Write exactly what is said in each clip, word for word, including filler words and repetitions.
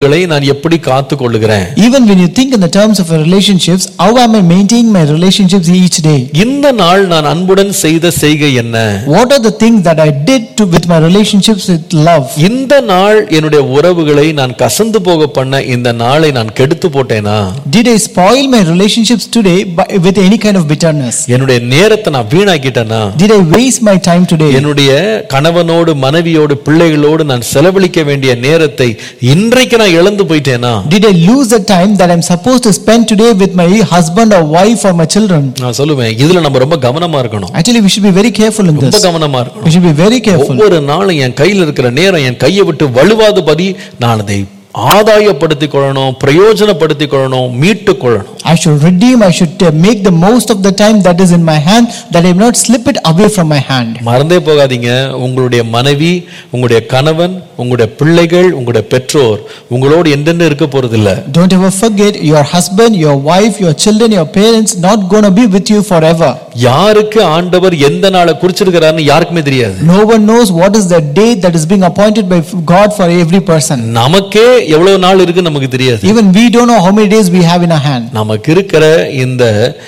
உறவுகளை நான் எப்படி காத்துக்கொள்ளுகிறேன்? Even when you think in the terms of relationships, how am I maintaining my relationships each day? இந்த நாள் நான் அன்புடன் செய்த செய்கை என்ன? What are the things that I did to with my relationships with love? இந்த நாள் என்னுடைய உறவுகளை நான் கசந்து போக பண்ண இந்த நாளை நான் கெடுத்து போட்டேனா? Did I spoil my relationships today by, with any kind of bitterness? என்னுடைய நேரத்தை நான் வீணாக்கிட்டேனா? Did I waste my time today? என்னுடைய கணவனோடு மனைவியோடு பிள்ளைகளோடு நான் செலவழிக்க வேண்டிய நேரத்தை இன்றைக்கு நான் இழந்து போயிட்டேனா? Did I lose the time that I'm supposed to spend today with my husband or wife or my children? நான் சொல்லுவேன், இதுல நம்ம ரொம்ப கவனமா இருக்கணும். Actually, we should be very careful in ரொம்ப this. கவனமா We இருக்கணும். should be very careful. ஒவ்வொரு நாளும் என் கையில் இருக்கிற நேரம் என் கையை விட்டு வழுவாதபடி நான் அதை ஆதாயப்படுத்திக் கொள்ளணும், பிரயோஜனப்படுத்திக் கொள்ளணும், மீட்டுக் கொள்ளணும். I should redeem, I should uh, make the most of the time that is in my hand, that I may not slip it away from my hand. மறந்தே போகாதீங்க, உங்களுடைய மனைவி, உங்களுடைய கணவன், உங்களுடைய பிள்ளைகள், உங்களுடைய பெற்றோர் உங்களோடு என்றென்று இருக்க போறதில்லை. Don't ever forget, your husband, your wife, your children, your parents not going to be with you forever. யாருக்கு ஆண்டவர் எந்த நாளை குறிச்சிருக்கிறார்னு யாருக்குமே தெரியாது. No one knows what is the date that is being appointed by God for every person. நமக்கே எவ்வளவு நாள் இருக்கு நமக்கு தெரியாது. Even we don't know how many days we have in our hand. நமக்கு இருக்கிற இந்த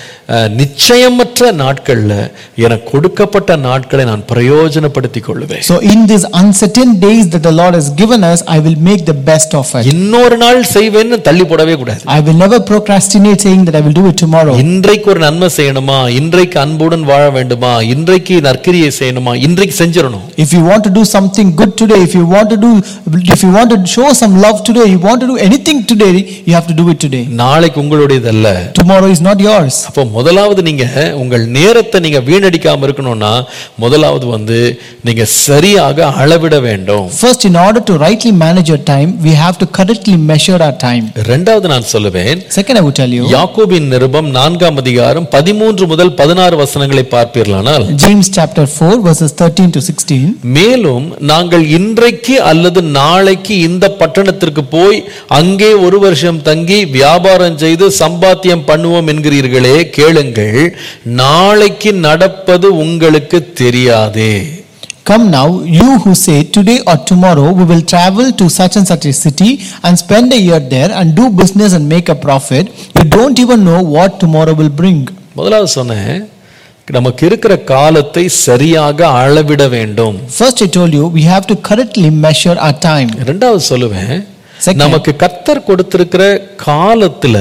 நிச்சயமற்ற நாட்கள்ல எனக்கு கொடுக்கப்பட்ட நாட்களை நான் பிரயோஜனப்படுத்திக் கொள்வேன். So in these uncertain days that the Lord has given us, I will make the best of it. இன்னொரு நாள் செய்வேன்னு தள்ளி போடவே கூடாது. I will never procrastinate saying that I will do it tomorrow. இன்றைக்கு ஒரு நன்மை செய்யணுமா, இன்றைக்கு அன்புடன் வாழ வேண்டுமா, இன்றைக்கு நற்கிரியை செய்யணுமா, இன்றைக்கு செஞ்சிரணும். If you want to do something good today, if you want to do if you want to show some love today, you want to do anything today, you have to do it today. நாளைக்கு உங்களுடையது அல்ல. Tomorrow is not yours. அப்போ முதலாவது நீங்க உங்கள் நேரத்தை நீங்க வீணடிக்காம இருக்கணும்னா முதலாவது வந்து நீங்க சரியாக அளவிட வேண்டும். First, in order to rightly manage your time, we have to correctly measure our time. இரண்டாவது நான் சொல்லுவேன், Second, I would tell you, யாக்கோபின் நிருபம் நான்காம் அதிகாரம் பதிமூன்று முதல் பதினாறு வசனங்களை பார்ப்பீர்களானால், James chapter four verses thirteen to sixteen, மேலும் நாங்கள் இன்றைக்கு அல்லது நாளைக்கு இந்த பட்டணத்திற்கு போய் அங்கே ஒரு வருஷம் தங்கி வியாபாரம் செய்து சம்பாத்தியம் பண்ணுவோம் என்கிறீர்களே, கேளுங்கள், நாளைக்கு நடப்பது உங்களுக்கு தெரியாதே. Come now, you who say, today or tomorrow we will travel to such and such a city and spend a year there and do business and make a profit. You don't even know what tomorrow will bring. முதலாவது சொன்னேன், நமக்கு இருக்கிற காலத்தை சரியாக அளவிட வேண்டும். First, I told you, we have to correctly measure our time. இரண்டாவது சொல்லுவேன், Second, நமக்கு கர்த்தர் கொடுத்திருக்கிற காலத்துல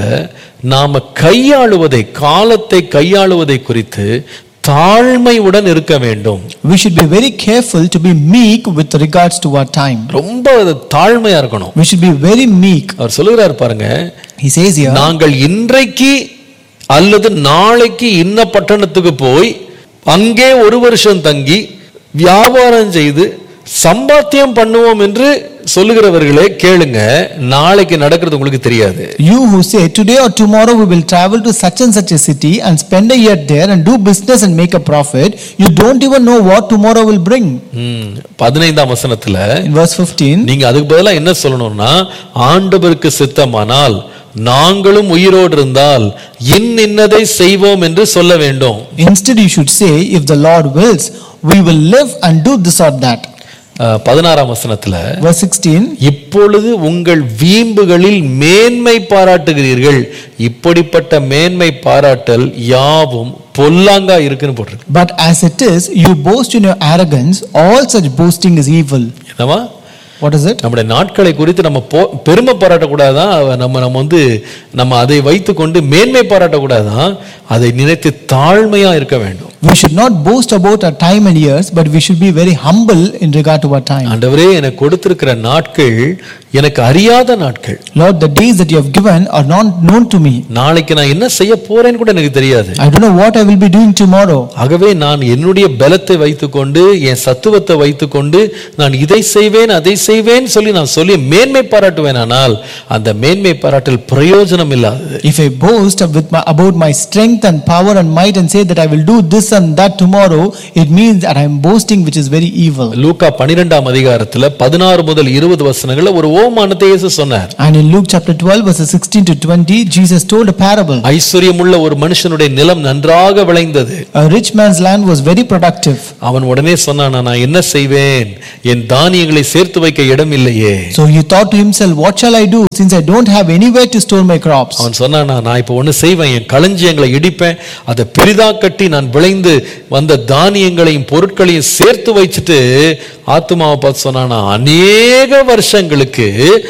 நாம கையாளுவதை, காலத்தை கையாளுவதை குறித்து தாழ்மையுடன் இருக்க வேண்டும். we should be very careful to be meek with regards to our time. ரொம்ப தாழ்மையா இருக்கணும். We should be very meek. அவர் சொல்லுகிறார் பாருங்க, He says here, நாங்கள் இன்றைக்கு அல்லது நாளைக்கு இன்ன பட்டணத்துக்கு போய் அங்கே ஒரு வருஷம் தங்கி வியாபாரம் செய்து சம்பாத்தியம் பண்ணுவோம் என்று சொல்லுகிறவர்களே, கேளுங்க, நாளைக்கு நடக்கிறது உங்களுக்கு தெரியாது. you who say, today or tomorrow we will travel to such and such a city and spend a year there and do business and make a profit, you don't even know what tomorrow will bring. பதினைந்தாம் வசனத்துல In verse fifteen, நீங்க அதுக்கு பதிலா என்ன சொல்லணும்னா, ஆண்டவருக்கு சித்தமானால் நாங்களும் உயிரோடு இருந்தால் இன்னின்னதை செய்வோம் என்று சொல்ல வேண்டும். instead you should say, if the Lord wills, we will live and do this or that. பதினாறாம் வசனத்துல, Verse sixteen, இப்பொழுது உங்கள் வீம்புகளில் மேன்மை பாராட்டுகிறீர்கள், இப்படிப்பட்ட மேன்மை பாராட்டல் யாவும் பொல்லாங்கா இருக்குன்னு போட்டிருக்கு. but as it is, you boast in your arrogance, all such boasting is evil. என்னவா? What is it? நம்முடைய நாட்களை குறித்து நம்ம பெருமை பாராட்டக்கூடாதான், நம்ம நம்ம வந்து நம்ம அதை வைத்துக்கொண்டு மேன்மை பாராட்டக்கூடாதான், அதை நினைத்து தாழ்மையா இருக்க வேண்டும். We should not boast about our time and years, but we should be very humble in regard to our time. ஆண்டவரே, எனக்கு கொடுத்திருக்கிற நாட்கள் எனக்கு அறியாத நாட்கள். Lord, the days that you have given are not known to me. நாளைக்கு நான் என்ன செய்ய போறேன்னு கூட எனக்கு தெரியாது. I don't know what I will be doing tomorrow. ஆகவே நான் என்னுடைய பலத்தை வைத்துக்கொண்டு, என் சத்துவத்தை வைத்துக்கொண்டு நான் இதை செய்வேன் அதை செய்வேன் சொல்லி நான் சொல்லி மேன்மை பாராட்டுவேன், ஆனால் அந்த மேன்மை பாராட்டல் பிரயோஜனம் இல்லாதது. If I boast with my, about my strength and power and might and say that I will do this and that tomorrow, it means that I am boasting which is very evil. லூக்கா பன்னிரண்டாம் அதிகாரத்துல பதினாறு முதல் இருபது வசனங்கள்ல ஒரு ஓமானத்தை இயேசு சொன்னார். And in Luke chapter twelve verses sixteen to twenty, Jesus told a parable. ஐஸ்வரியமுள்ள ஒரு மனுஷனுடைய நிலம் நன்றாக விளைந்தது. A rich man's land was very productive. அவன் உடனே சொன்னான், நான் என்ன செய்வேன், என் தானியங்களை சேர்த்து வைக்க இடம் இல்லையே. So he thought to himself, what shall I do, since I don't have anywhere to store my crops. அவன் சொன்னானா, நான் இப்போ ஒண்ணு செய்வேன், என் களஞ்சியங்களை இடிப்பேன், அதை பெரிதா கட்டி நான் விளைந்து வந்த தானியங்களையும் பொருட்களையும் சேர்த்து வச்சுட்டு ஆத்துமாவை பார்த்து சொன்னானா, அநேக வருஷங்களுக்கு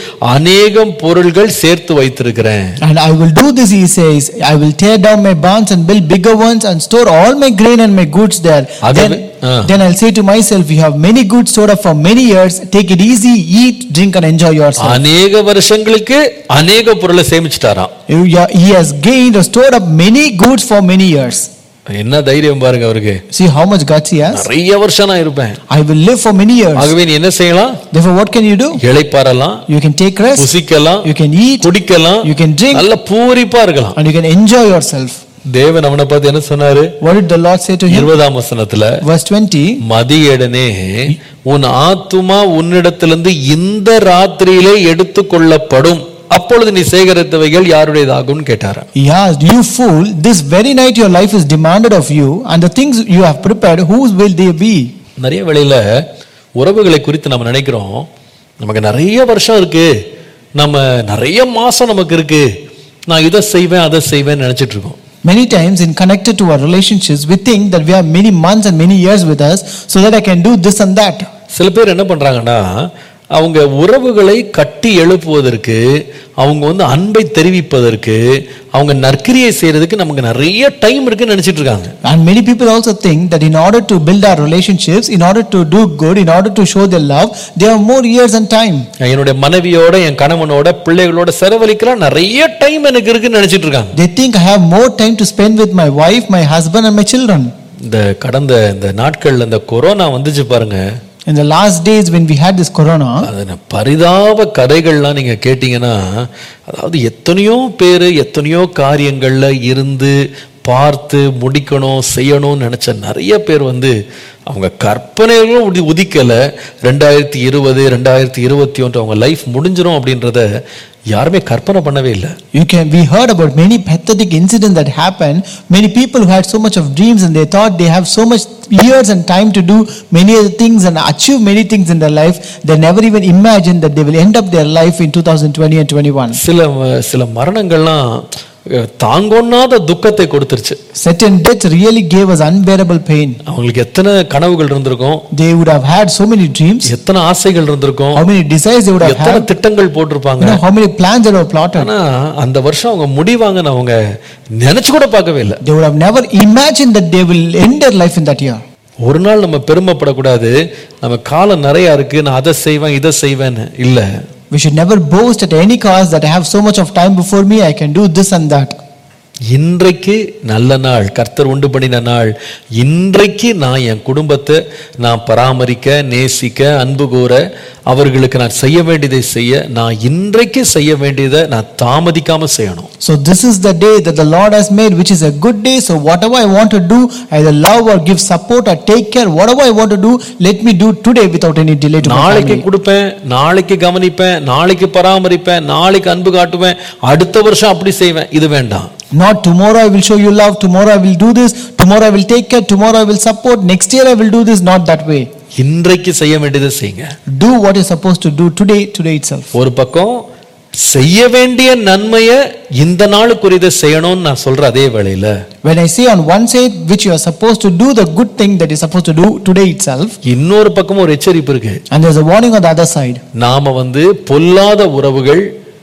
அநேகம் பொருள்கள் சேர்த்து வைத்திருக்கிறேன். And I will do this, he says, I will tear down my barns and build bigger ones and store all my grain and my goods there. Then, uh. then I'll say to myself, you have many goods stored up for many years, take it easy, eat, drink and enjoy yourself. அநேக வருஷங்களுக்கு அநேக பொருளை சேமிச்சிட்டாராம். He has gained or stored up many goods for many years. என்ன தைரியம் பாருங்க அவருக்கு. See how much guts he has. நிறைய வருஷம் நான் இருப்பேன். I will live for many years. ஆகவே நீ என்ன செய்யலாம்? Therefore what can you do? இளைப்பாறலாம். You can take rest. புசிக்கலாம். You can eat. குடிக்கலாம். You can drink. நல்ல பூரிப்பா இருக்கலாம். And you can enjoy yourself. தேவன் அவனை பார்த்து என்ன சொன்னாரு? What did the Lord say to him? இருபதாம் வசனத்துல verse twenty, மதியேடனே உன் ஆத்துமா உன்னிடத்திலிருந்து இந்த ராத்திரியிலே எடுத்துக்கொள்ளப்படும், அப்பொழுது நீ சேகரித்தவைகள் யாருடையதாகும் கேட்டாரா? He asked, you fool, this very night your life is demanded of you, and the things you have prepared, whose will they be? நிறைய வேளையில உறவுகளை குறித்து நம்ம நினைக்கிறோம், நமக்கு நிறைய வருஷம் இருக்கு, நம்ம நிறைய மாசம் நமக்கு இருக்கு, நான் இதை செய்வேன் அதை செய்வேன் நினைச்சிட்டு இருக்கோம். Many times in connected to our relationships, we think that we have many months and many years with us, so that I can do this and that. சில பேர் என்ன பண்றாங்கன்னா, அவங்க உறவுகளை கட்டி எழுப்புவதற்கு, அவங்க வந்து அன்பை தெரிவிப்பதற்கு, அவங்க நற்கிரியை செய்யறதுக்கு நமக்கு நிறைய டைம் இருக்குன்னு நினைச்சிட்டு இருக்காங்க. And many people also think that in order to build our relationships, in order to do good, in order to show their love, they have more years and time. என்னுடைய மனைவியோட, என் கணவனோட, பிள்ளைகளோட செலவழிக்கலாம் நிறைய டைம் எனக்கு இருக்குன்னு நினைச்சிட்டு இருக்காங்க. They think I have more time to spend with my wife, my husband and my children. இந்த கடந்த இந்த நாட்கள்ல இந்த கொரோனா வந்துச்சு பாருங்க. In the last days when we had this corona, அதன பரிதாப கதைகள்லாம் நீங்க கேட்டீங்கன்னா, அதாவது எத்தனையோ பேரு எத்தனையோ காரியங்கள்ல இருந்து பார்த்து முடிக்கணும் செய்யணும்னு நினைச்ச நிறைய பேர் வந்து அவங்க கற்பனைகளும் உதி உதிக்கல. ரெண்டாயிரத்தி இருபது ரெண்டாயிரத்தி இருபத்தி ஒன்று அவங்க லைஃப் முடிஞ்சிடும் அப்படின்றத யாருமே கற்பனை பண்ணவே இல்லை. You can we heard about many pathetic incidents that happened. Many people who had so much of dreams and they thought they have so much years and time to do many other things and achieve many things in their life. They never even imagined that they will end up their life in twenty twenty and twenty-one. சில சில மரணங்கள்லாம் தாங்கொண்ணாத துக்கத்தை கொடுத்துருச்சு. Certain deaths really gave us unbearable pain. அவங்களுக்கு எத்தனை கனவுகள் இருந்திருக்கும், they would have had so many dreams, எத்தனை ஆசைகள் இருந்திருக்கும், how many desires they would have எத்தனை had, திட்டங்கள் போட்டிருப்பாங்க, you know, how many plans they were plotted. ஆனா அந்த வருஷம் அவங்க முடிவாங்கன்னு அவங்க நினைச்சு கூட பார்க்கவே இல்லை. They would have never imagined that they will end their life in that year. ஒரு நாள் நம்ம பெருமைப்படக்கூடாது, நம்ம காலம் நிறைய இருக்கு, நான் அதை செய்வேன் இதை செய்வேன்னு இல்ல. We should never boast at any cost that I have so much of time before me, I can do this and that. இன்றைக்கு நல்ல நாள், கர்த்தர் உண்டு பண்ணின நாள். இன்றைக்கு நான் என் குடும்பத்தை நான் பராமரிக்க, நேசிக்க, அன்பு கூற, அவர்களுக்கு நான் செய்ய வேண்டியதை செய்ய, நான் இன்றைக்கு செய்ய வேண்டியதை நான் தாமதிக்காம செய்யணும். So this is the day that the Lord has made, which is a good day. So whatever I want to do, either love or give support or take care, whatever I want to do, let me do today without any delay to my family. நாளைக்கு கொடுப்பேன், நாளைக்கு கவனிப்பேன், நாளைக்கு பராமரிப்பேன், நாளைக்கு அன்பு காட்டுவேன், அடுத்த வருஷம் அப்படி செய்வேன், இது வேண்டாம். Not tomorrow I will show you love, tomorrow I will do this, tomorrow I will take care, tomorrow I will support, next year I will do this, not that way. இன்றைக்கு செய்ய வேண்டியதை செய்யுங்க. Do what you are supposed to do today, today itself. ஒரு பக்கம் செய்ய வேண்டிய நன்மையை இந்த நாளுக்குரியதை செய்யணும்னு நான் சொல்ற அதே வேளையில, when I say on one side which you are supposed to do the good thing that you are supposed to do today itself, இன்னொரு பக்கம் ஒரு எச்சரிப்பு இருக்கு. and there is a warning on the other side. நாம வந்து பொல்லாத உறவுகள்,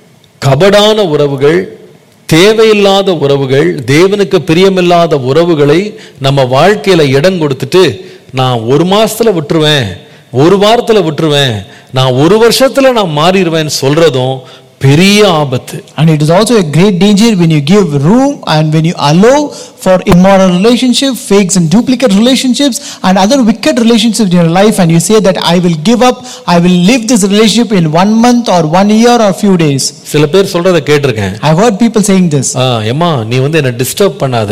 கபடான உறவுகள், தேவையில்லாத உறவுகள், தேவனுக்கு பிரியமில்லாத உறவுகளை நம்ம வாழ்க்கையில இடம் கொடுத்துட்டு, நான் ஒரு மாசத்துல விட்டுருவேன், ஒரு வாரத்துல விட்டுருவேன், நான் ஒரு வருஷத்துல நான் மாறிடுவேன் சொல்றதும் பெரிய ஆபத்து. And it is also a great danger when you give room and when you allow for immoral relationships, fakes and duplicate relationships and other wicked relationships in your life, and you say that I will give up, I will leave this relationship in one month or one year or few days. சில பேர் சொல்றத கேட்டிருக்கேன். I've heard people saying this. ஆ ஏமா நீ வந்து என்ன disturb பண்ணாத,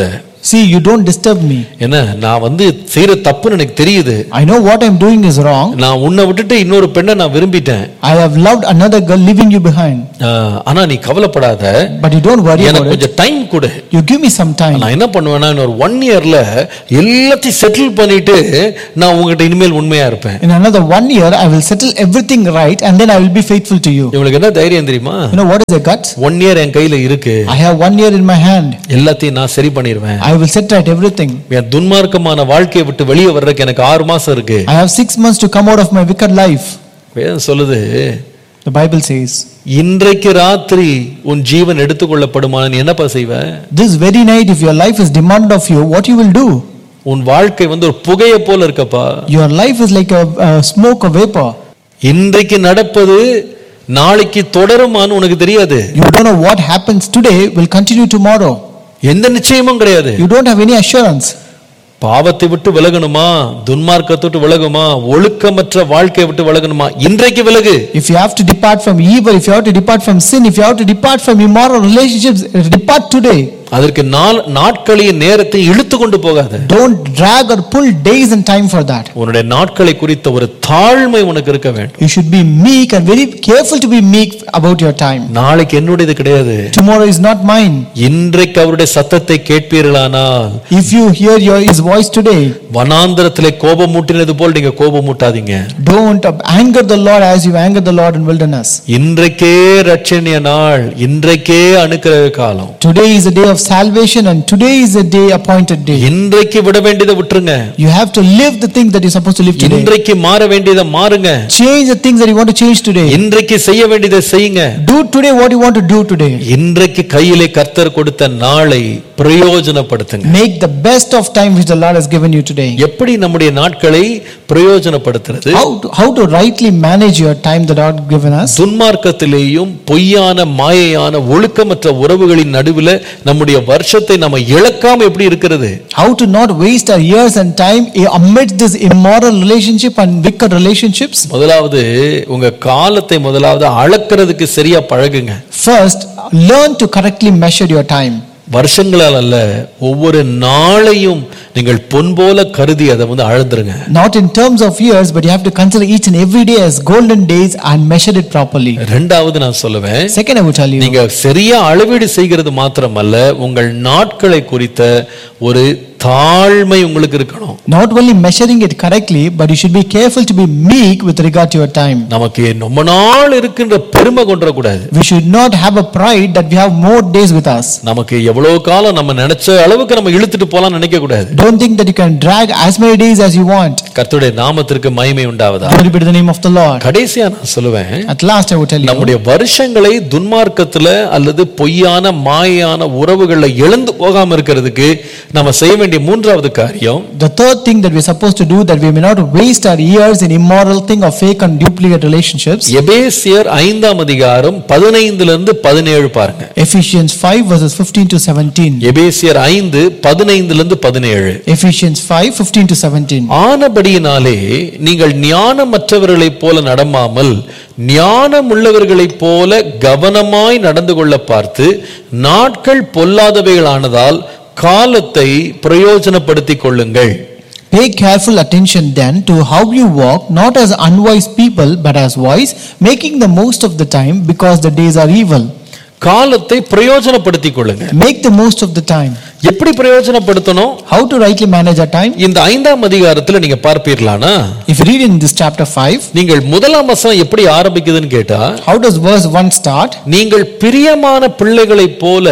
See, you don't disturb me. என்ன நான் வந்து செய்யற தப்புன்னு எனக்கு தெரியுது. I know what I'm doing is wrong. நான் உன்னை விட்டுட்டு இன்னொரு பெண்ணை நான் விரும்பிட்டேன். I have loved another girl, leaving you behind. ஆனா நீ கவலைப்படாத. But you don't worry about எனக்கு it. கொஞ்சம் டைம் கொடு. You give me some time. நான் என்ன பண்ணுவேன்னா இன்னொரு ஒன் இயர்ல எல்லாத்தையும் செட்டில் பண்ணிட்டு நான் உங்ககிட்ட இனிமேல் உண்மையா இருப்பேன். In another one year, I will settle everything right, and then I will be faithful to you. இவங்களுக்கு என்ன தைரியம் தெரியுமா? You know what is their guts? One year என் கையில இருக்கு. I have one year in my hand. எல்லாத்தையும் நான் சரி பண்ணிடுவேன். I will set right everything. என் துன்மார்க்கமான வாழ்க்கையை விட்டு வெளியே வர்றதுக்கு எனக்கு ஆறு மாசம் இருக்கு. I have six months to come out of my wicked life. வேதம் சொல்லுது. The Bible says, இன்றைக்கு ராத்திரி உன் ஜீவன் எடுத்துக்கொள்ளப்படுமான நீ என்னப்பா செய்வ? this very night, if your life is demanded of you, what you will do? உன் வாழ்க்கை வந்து ஒரு புகையை போல இருக்கப்பா. Your life is like a, a smoke, a vapor. இன்றைக்கு நடப்பது நாளைக்கு தொடருமான்னு உனக்கு தெரியாது. You don't know what happens today will continue tomorrow. எந்த நிச்சயமும் கிடையாது. You don't have any assurance. பாவத்தை விட்டு விலகணுமா, துன்மார்க்கத்தை விட்டு விலகுமா, ஒழுக்கமற்ற வாழ்க்கையை விட்டு விலகணுமா, இன்றைக்கு விலகு. If you have to depart from evil, if you have to depart from sin, if you have to depart from immoral relationships, depart today. அதற்கு நாட்களையும் நேரத்தை இழுத்து கொண்டு போகாத. Don't drag or pull days and time for that. உன்னுடைய நாட்களை குறித்த ஒரு தாழ்மை உனக்கு இருக்க வேண்டும். You should be meek and very careful to be meek about your time. நாளைக்கு என்னுடையது கிடையாது. Tomorrow is not mine. இன்றைக்கு அவருடைய சத்தத்தை கேட்பீர்களானால், if you hear your his voice today, வனாந்தரத்திலே கோபமூட்டினது போல் நீங்க கோபமூட்டாதீங்க. don't anger the Lord as you anger the Lord in wilderness. இன்றைக்கே ரட்சணிய நாள், இன்றைக்கே அனுக்கிரக காலம். Today is the day of salvation, and today is the day appointed day. இன்றைக்கு விட வேண்டியதை விட்டுருங்க. You have to live the things that you're supposed to live today. இன்றைக்கு மாற வேண்டியதை மாறுங்க. Change the things that you want to change today. இன்றைக்கு செய்ய வேண்டியதை செய்யுங்க. Do today what you want to do today. இன்றைக்கு கையிலே கர்த்தர் கொடுத்த நாளை பிரயோஜனப்படுத்துங்க. Make the best of time which the Lord has given you today. எப்படி நம்முடைய நாட்களை பிரயோஜனப்படுத்துறது? How to, how to rightly manage your time that God has given us. துன்மார்க்கத்திலேயும் பொய்யான மாயையான ஒழுக்கமற்ற உறவுகளின் நடுவில் நம்முடைய வருஷத்தை நம்ம இழக்காம எப்படி இருக்கிறது? How to not waste our years and time amidst this immoral relationship and wicked relationships. முதலாவது உங்க காலத்தை முதலாவது அளக்கிறதுக்கு சரியா பழகுங்க. First, learn to correctly measure your time. வருஷங்களால் அல்ல, ஒவ்வொரு நாளையும் நீங்கள் பொன் போல கருதி அதை வந்து அளந்துருங்க. Not in terms of years, but you have to consider each and every day as golden days and measure it properly. இரண்டாவது நான் சொல்லுவேன், Second, I will tell you, நீங்க சரியா அளவீடு செய்கிறது மாத்திரமல்ல, உங்கள் நாட்களை குறித்த ஒரு தாழ்மை உங்களுக்கு இருக்கணும். not only measuring it correctly, but you should be careful to be meek with regard to your time. நமக்கு ரொம்ப நாள் இருக்கின்ற பெருமை கொண்டற கூடாது. We should not have a pride that we have more days with us. நமக்கு எவ்வளவு காலம் நம்ம நினைச்ச அளவுக்கு நம்ம இழுத்துட்டு போலாம் நினைக்க கூடாது. Don't think that you can drag as many days as you want. கர்த்தருடைய நாமத்திற்கு மகிமை உண்டாவதா. Glory be to the name of the Lord. கடைசியா நான் சொல்லுவேன், At last I will tell you, நம்முடைய வருஷங்களை துன்மார்க்கத்துல அல்லது பொய்யான மாயான உறவுகளை இழந்து போகாம இருக்கிறதுக்கு நம்ம செய்ய வேண்டிய மூன்றாவது காரியம், the third thing that we are supposed to do, that we may not waste our years in immoral thing or fake and duplicate relationships. எபேசியர் ஐந்தாம் அதிகாரம் பதினைந்துல இருந்து பதினேழு பாருங்க. Ephesians five verses fifteen to seventeen. எபேசியர் ஐந்து பதினைந்துல இருந்து பதினேழு. Ephesians five fifteen to seventeen. ஆனபடியினாலே நீங்கள் ஞானமற்றவர்களைப் போல நடமாமல் ஞானமுள்ளவர்களைப் போல கவனமாய் நடந்து கொள்ள பார்த்து நாட்கள் பொல்லாதவைகளானதால் காலத்தை பிரயோஜனப்படுத்திக் கொள்ளுங்கள். Pay careful attention then to how you walk, not as unwise people, but as wise, making the most of the time, because the days are evil. காலத்தை பிரயோஜனப்படுத்திக் கொள்ளுங்க. Make the most of the time. எப்படி பிரயோஜனப்படுத்தணும்? How to rightly manage our time? இந்த ஐந்தாம் அதிகாரத்துல நீங்க பார்ப்பீர்களானா, If you read in this chapter five, நீங்கள் முதலாம் வசனம் எப்படி ஆரம்பிக்குதுன்னு கேட்டா, how does verse one start? நீங்கள் பிரியமான பிள்ளைகளைப் போல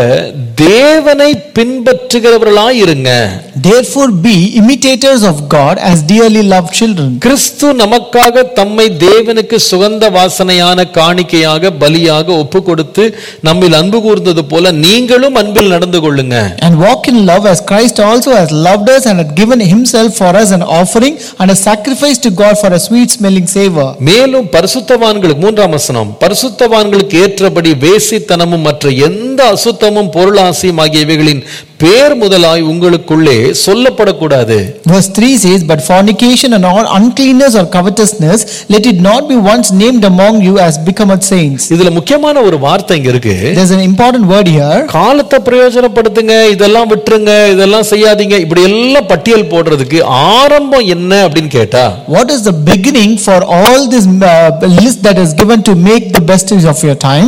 தேவனை பின்பற்றுகிறவர்களாய் இருங்க. Therefore be imitators of God as dearly loved children. கிறிஸ்து நமக்காக தம்மை தேவனுக்கு சுகந்த வாசனையான காணிக்கையாக பலியாக ஒப்பு கொடுத்து நம்மில் அன்பு கூர்ந்தது போல நீங்களும் அன்பில் நடந்து கொள்ளுங்க. And walk in love as Christ also has loved us and had given himself for us an offering and a sacrifice to God for a sweet smelling savor. மேலும் பரிசுத்தவான்களுக்கு, மூன்றாம் வசனம், பரிசுத்தவான்களுக்கு ஏற்றபடி வேசித்தனமும் மற்ற எந்த அசுத்தமும் பொருளாதார பொருளாசையும் ஆகிய இவைகளின் பேர் முதலாய் உங்களுக்குள்ளே சொல்லப்படக்கூடாது. Verse three says, but fornication and all uncleanness or covetousness, let it not be once named among you as becometh saints. இதுல முக்கியமான ஒரு வார்த்தை இங்க இருக்கு. There's an important word here. காலத்தை பிரயோஜனப்படுத்துங்க, இதெல்லாம் விட்டுருங்க, இதெல்லாம் செய்யாதீங்க, இப்படி எல்லாம் பட்டியல் போடுறதுக்கு ஆரம்பம் என்ன அப்படின்னு கேட்டா, What is the beginning for all this uh, list that is given to make the best use of your time?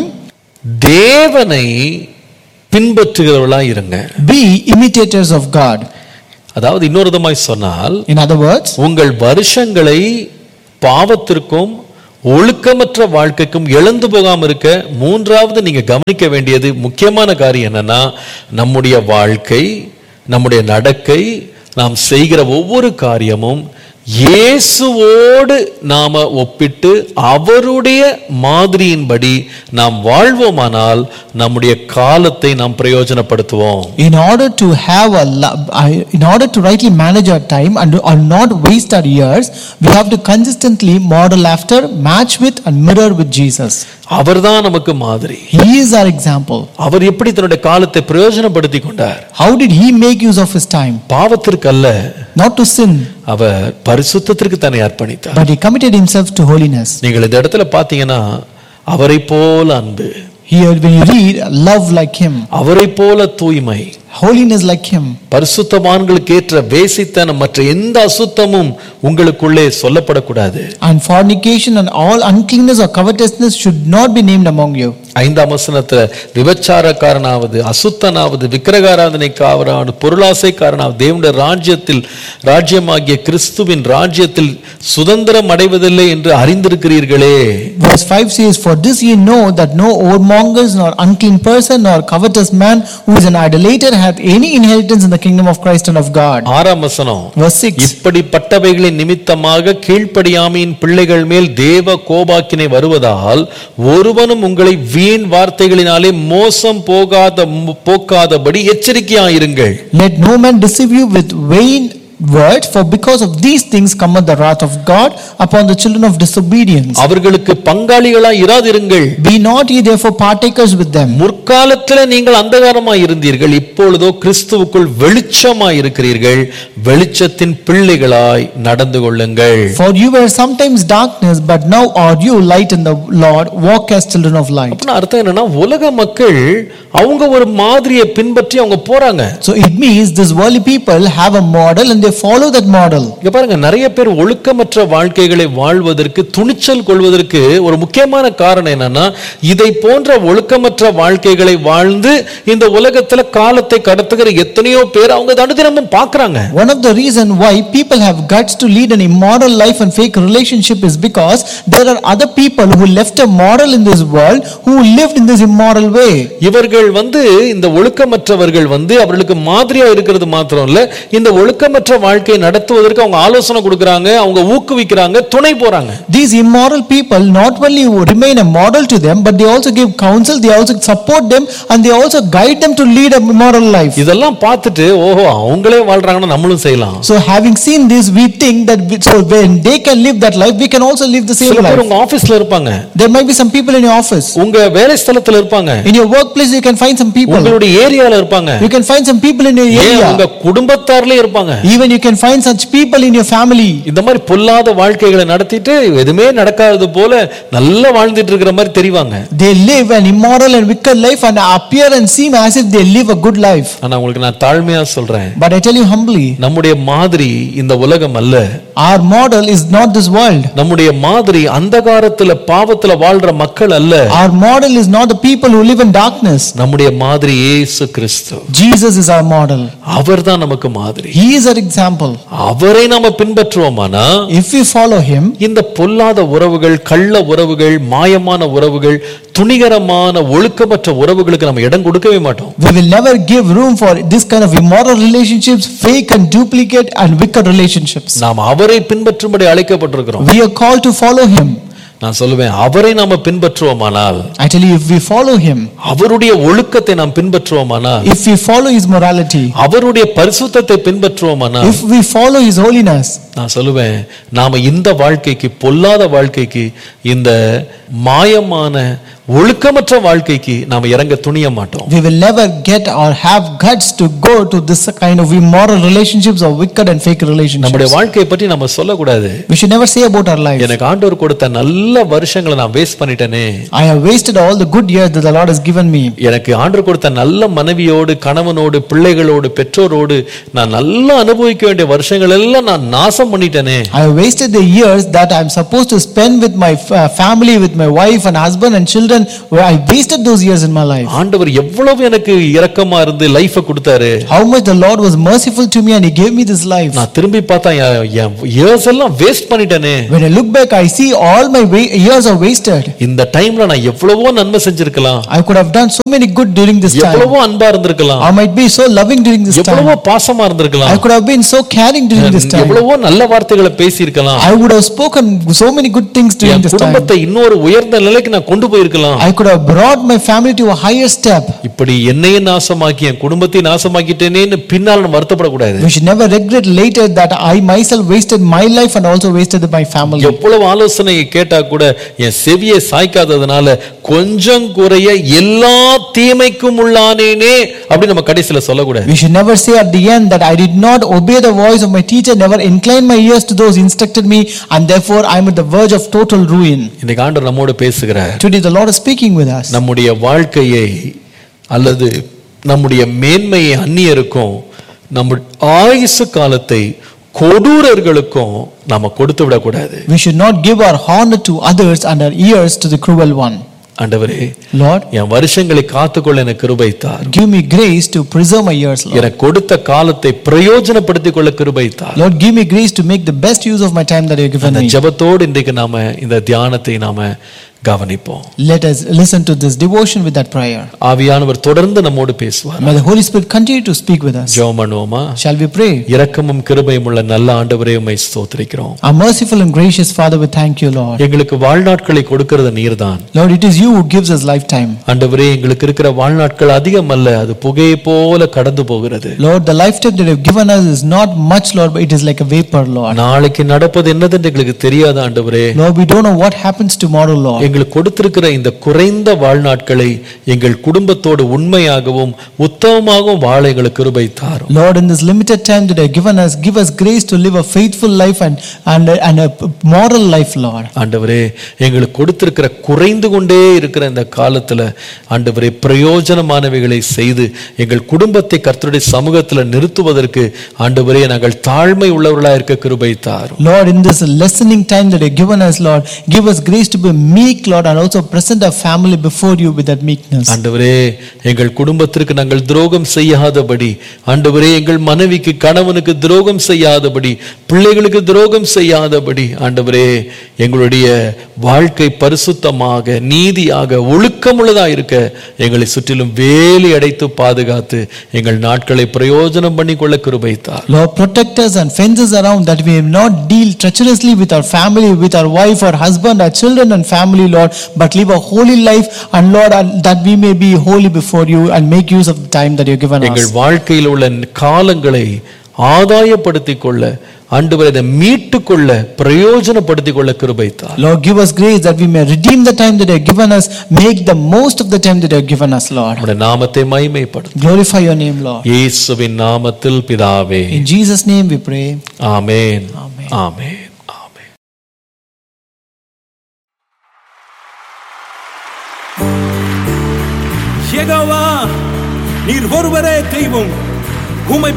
தேவனை பின்பற்றுகிறவர்களா இருங்க. Be imitators of God. அதாவது இன்னொரு விதமாய் சொன்னால், In other words, உங்கள் வருஷங்களை பாவத்திற்கும் ஒழுக்கமற்ற வாழ்க்கைக்கும் இழந்து போகாம இருக்க மூன்றாவது நீங்க கவனிக்க வேண்டியது முக்கியமான காரியம் என்னன்னா, நம்முடைய வாழ்க்கை, நம்முடைய நடக்கை, நாம் செய்கிற ஒவ்வொரு காரியமும் இயேசுவோடு நாம ஒப்பிட்டு அவருடைய மாதிரியின்படி நாம் வாழ்வோமானால் நம்முடைய காலத்தை நாம் பிரயோஜனப்படுத்துவோம். in order to have a in order to rightly manage our time and or not waste our years, we have to consistently model after, match with and mirror with Jesus. அவர்தான் நமக்கு மாதிரி. He is our example. அவர் எப்படி தன்னுடைய காலத்தை பிரயோஜனப்படுத்தி கொண்டார்? How did he make use of his time? பாவத்திற்கு அல்ல, not to sin, அவர் பரிசுத்தத்திற்கு தன்னை அர்ப்பணித்தார். but he committed himself to holiness. நீங்கள் இந்த இடத்துல பாத்தீங்கன்னா, அவரை போல அன்பு, Here when you read, love like him, அவரை போல தூய்மை, holiness like him, பரிசுத்தவான்களுக்கு ஏற்ற வேசித்தனம் மற்ற எந்த அசுத்தமும் உங்களுக்குள்ளே சொல்லப்படக்கூடாது. and fornication and all uncleanness or covetousness should not be named among you. ஐந்தாம் வசனத்துல விபச்சாரக்காரனாவது, அசுத்தனாவது, விக்கிரகாராதனைக்காரனாவது, பொருளாசைக்காரனாவது தேவனுடைய ராஜ்யத்தில், ராஜ்யமாகிய கிறிஸ்துவின் ராஜ்யத்தில் சுதந்திரம் அடைவதில்லை என்று அறிந்திருக்கிறீர்களே. Verse five says, for this ye know that no whoremongers nor unclean person nor covetous man who is an idolater hath any inheritance in the kingdom of Christ and of God. ஆறாம் வசனம், Verse six, இப்படிப்பட்டவைகளின் நிமித்தமாக கீழ்ப்படியாமையின் பிள்ளைகள் மேல் தேவ கோபாக்கினை வருவதால் ஒருவனும் உங்களை வீண் வார்த்தைகளினாலே மோசம் போகாத போக்காதபடி எச்சரிக்கையாயிருங்கள். let no man deceive you with vain words, for because of these things cometh the wrath of God upon the children of disobedience. அவர்களுக்கு பங்காளிகளாய் இராதிருங்கள். Be not ye therefore partakers with them. முற்காலத்தில் நீங்கள் அந்தகாரமாய் இருந்தீர்கள், இப்பொழுதோ கிறிஸ்துவுக்குள் வெளிச்சமாய் இருக்கிறீர்கள். வெளிச்சத்தின் பிள்ளைகளாய் நடந்து கொள்ளுங்கள். For you were sometimes darkness, but now are you light in the Lord. Walk as children of light. அப்படின்னா அர்த்தம் என்னன்னா, உலக மக்கள் அவங்க ஒரு மாதிரியை பின்பற்றி அவங்க போறாங்க. So it means this worldly people have a model and they follow that model. இங்க பாருங்க, நிறைய பேர் ஒழுக்கமற்ற வாழ்க்கைகளை வாழ்வதற்கு துணிச்சல் கொள்வதற்கு ஒரு முக்கியமான காரணம் என்னன்னா, இதை போன்ற ஒழுக்கமற்ற வாழ்க்கைகளை வாழ்ந்து இந்த உலகத்துல காலத்தை கடத்துகிற எத்தனையோ பேர் அவங்க அனுதினமும் பார்க்கறாங்க. One of the reason why people have guts to lead an immoral life and fake relationship is because there are other people who left a model in this world who lived in this immoral way. இவர்கள் வந்து இந்த ஒழுக்கமற்றவர்கள் வந்து அவர்களுக்கு மாதிரியா இருக்கிறது மாத்திரம் இல்ல, இந்த ஒழுக்கமற்ற வாழ்க்கை நடத்துவதற்கு அவங்க ஆலோசனை கொடுக்கறாங்க, அவங்க ஊக்குவிக்கறாங்க, துணை போறாங்க. These immoral people not only remain a model to them, but they also give counsel, they also support them, and they also guide them to lead a immoral life. இதெல்லாம் பார்த்துட்டு ஓஹோ அவங்களே வாழ்றாங்கன்னா நம்மளும் செய்யலாம். So having seen this, we think that we, so when they can live that life, we can also live the same life. உங்க ஆபீஸ்ல இருப்பாங்க, there might be some people in your office, உங்க வேலை ஸ்தலத்துல இருப்பாங்க, in your workplace you can find some people, உங்களுடைய ஏரியால இருப்பாங்க, you can find some people in your area, உங்க குடும்பத்தார்லயே இருப்பாங்க, even you can find such people in your family. இந்த மாதிரி பொல்லாத வாழ்க்கைகளை நடத்திட்டு எதுமே நடக்காதது போல நல்லா வாழ்ந்துட்டு இருக்கிற மாதிரி தெரிவாங்க. They live an immoral and wicked life and appear and seem as if they live a good life. ஆனா உங்களுக்கு நான் தாழ்மையா சொல்றேன், But I tell you humbly, நம்முடைய மாதிரி இந்த உலகம் அல்ல. our model is not this world. நம்முடைய மாதிரி அந்தகாரத்துல பாவத்துல வாழ்ற மக்கள் அல்ல. Our model is not the people who live in darkness. நம்முடைய மாதிரி இயேசு கிறிஸ்து. Jesus is our model. அவர்தான் நமக்கு மாதிரி. He is our example. அவரை நாம பின்பற்றுவோமானா, if we follow him, இந்த பொல்லாத உறவுகள், கள்ள உறவுகள், மாயமான உறவுகள், துணிகரமான ஒழுக்கமற்ற உறவுகளுக்கு நம்ம இடம் கொடுக்கவே மாட்டோம். we will never give room for this kind of immoral relationships, fake and duplicate and wicked relationships. நாம் அவரை பின்பற்றும்படி அழைக்கப்பட்டிருக்கிறோம். We are called to follow him. நான் சொல்லுவேன், அவரை நாம பின்பற்றுவோமானால், I tell you, if we follow him, அவருடைய ஒழுக்க ஒழுக்கத்தை நாம் பின்பற்றுவோமானால், if we follow his morality, அவருடைய பரிசுத்தத்தை பின்பற்றுவோமானால், if we follow his holiness, நான் சொல்லுவேன், நாம இந்த வாழ்க்கைக்கு, பொல்லாத வாழ்க்கைக்கு, இந்த மாயமான ஒழுக்கமற்ற வாழ்க்கைக்கு நாம இறங்க துணிய மாட்டோம். we will never get or have guts to go to this kind of immoral relationships or wicked and fake relationships. நம்முடைய வாழ்க்கையை பற்றி நம்ம சொல்லக்கூடாது, We should never say about our life, எனக்கு ஆண்டவர் கொடுத்த நல்ல வருஷங்களை நான் waste பண்ணிட்டேனே, I have wasted all the good years that the Lord has given me. எனக்கு ஆண்டவர் கொடுத்த நல்ல மனைவியோடு, கணவனோடு, பிள்ளைகளோடு, பெற்றோரோடு நான் நல்லா அனுபவிக்க வேண்டிய வருஷங்கள் எல்லாம் நான் நாசம் பண்ணிட்டேனே. I have wasted the years that I am supposed to spend with my uh, family, with my wife and husband and children, where I wasted those years in my life. ஆண்டவர் எவ்வளவு எனக்கு இரக்கமா இருந்து லைஃபை கொடுத்தாரு. How much the Lord was merciful to me and he gave me this life. நான் திரும்பி பார்த்தா என் years எல்லாம் waste பண்ணிட்டேனே. When I look back, I see all my wa- years are wasted. இந்த டைம்ல நான் எவ்வளவோ நன்மை செஞ்சிருக்கலாம், I could have done so many good during this time. எவ்வளவோ அன்பா இருந்திருக்கலாம், I might be so loving during this time. எவ்வளவோ பாசமா இருந்திருக்கலாம், I could have been so caring during this time. எவ்வளவோ நல்ல வார்த்தைகளை பேசி இருக்கலாம், I would have spoken so many good things during N this time. குடும்பத்தை இன்னொரு உயர்ந்த நிலைக்கு நான் கொண்டு போயிருக்கலாம். I could have brought my family to a higher step. இப்படி என்னையே நாசமாக்கி என் குடும்பத்தை நாசமாக்கிட்டேனேன்னு பின்னால் நான் வருத்தப்படக்கூடாது. We should never regret later that I myself wasted my life and also wasted my family. எவ்வளவு ஆலோசனை கேட்டா கூட என் செவியை சாய்க்காததுனால கொஞ்சம் குறைய எல்லா தீமைக்கும் உள்ளானேனே அப்படி நம்ம கடைசியில சொல்லக்கூடாது. We should never say at the end that I did not obey the voice of my teacher, never incline my ears to those instructed me, and therefore I am at the verge of total ruin. இன்னைக்கு ஆண்டவர் நம்மோடு பேசுகிறார். Today the Lord is speaking with us. நம்முடைய வாழ்க்கையை அல்லது நம்முடைய மேன்மையை அந்நியருக்கும், நம்ம ஆயுசு காலத்தை கொடூரர்களுக்கும் நாம கொடுத்து விடக்கூடாது. We should not give our honor to others and our ears to the cruel one. ஆண்டவரே, Lord, என் வருஷங்களை காத்துக்கொள்ள எனக்கு கிருபை தார். give me grace to preserve my years, Lord. எனக்கு கொடுத்த காலத்தை பிரயோஜனப்படுத்திக் கொள்ள கிருபை தார். Lord, give me grace to make the best use of my time that you have given அந்த me. ஜெபத்தோடு இன்றைக்கு நாம இந்த தியானத்தை நாம கவனிப்போம். Let us listen to this devotion with that prayer. ஆவியானவர் தொடர்ந்து நம்மோடு பேசுவார். May the Holy Spirit continue to speak with us. ஜெபம் பண்ணுவோமா? Shall we pray? இரக்கமும் கிருபையும் உள்ள நல்ல ஆண்டவரே, உம்மை ஸ்தோத்திரிக்கிறோம். Our merciful and gracious Father, we thank you, Lord. எங்களுக்கு வாழ்நாட்களை கொடுக்கிறது நீர்தான். Lord, it is you who gives us lifetime. ஆண்டவரே, எங்களுக்கு இருக்கிற வாழ்நாட்கள் அதிகம் அல்ல, அது புகையை போல கடந்து போகிறது. Lord, the lifetime that you have given us is not much, Lord, but it is like a vapor, Lord. நாளைக்கு நடப்பது என்னதென்று எங்களுக்கு தெரியாது ஆண்டவரே. Lord, we don't know what happens tomorrow, Lord. எங்களுக்கு கொடுத்திருக்கிற இந்த குறைந்த வாழ்நாட்களை எங்கள் குடும்பத்தோடு உண்மையாகவும் உத்தமமாகவும் வாழ எங்களுக்கு கிருபை தாரும். Lord, in this limited time that you have given us, give us grace to live a faithful life and and and a moral life, Lord. ஆண்டவரே, எங்களுக்கு கொடுத்திருக்கிற குறைந்து கொண்டே இருக்கிற இந்த காலத்துல ஆண்டவரே, பிரயோஜனமானவைகளை செய்து எங்கள் குடும்பத்தை கர்த்தருடைய சமூகத்தில் நிறுத்துவதற்கு ஆண்டவரே நாங்கள் தாழ்மை உள்ளவர்களாக இருக்க கிருபை தாரும். Lord, in this lessening time that you have given us, Lord, give us grace to be meek, Lord, and also present our family before you with that meekness. ஆண்டவரே, எங்கள் குடும்பத்திற்கு நாங்கள் துரோகம் செய்யாதபடி, ஆண்டவரே எங்கள் மனைவிக்கு கணவனுக்கு துரோகம் செய்யாதபடி, பிள்ளைகளுக்கு துரோகம் செய்யாதபடி, ஆண்டவரே எங்களுடைய வாழ்க்கை பரிசுத்தமாக நீதியாக ஒழுக்கமுள்ளதா இருக்க எங்களை சுற்றிலும் வேலி அடைத்து பாதுகாத்து எங்கள் நாட்களை பிரயோஜனம் பண்ணி கொள்ள கிருபை தார். Lord, protect us and fence us around that we may not deal treacherously with our family, with our wife, our husband, our children and family, Lord, but live a holy life, and Lord, and that we may be holy before you and make use of the time that you have given us. எங்கள் வாழ்க்கையில் உள்ள காலங்களை ஆதாயப்படுத்திக் கொள்ள, ஆண்டவரே அதை மீட்டுக் கொள்ள, பிரயோஜனப்படுத்திக் கொள்ள கிருபை தார். Lord, give us grace that we may redeem the time that you have given us, make the most of the time that you have given us, Lord. உம்முடைய நாமத்தை மகிமைப்படுத்து. Glorify your name, Lord. இயேசுவின் நாமத்தில் பிதாவே. In Jesus' name we pray. Amen. Amen. ஆமென். யெகோவா, நீர் ஒருவரே தெய்வம். உம்மை